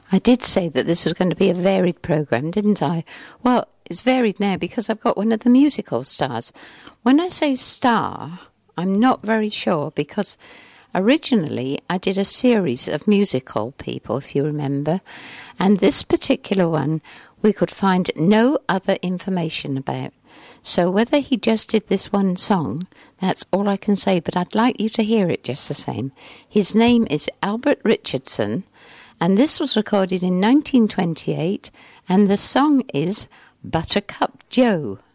I did say that this was going to be a varied programme, didn't I? Well, it's varied now because I've got one of the musical stars. When I say star, I'm not very sure because originally I did a series of musical people, if you remember, and this particular one we could find no other information about. So whether he just did this one song, that's all I can say, but I'd like you to hear it just the same. His name is Albert Richardson, and this was recorded in 1928, and the song is Buttercup Joe.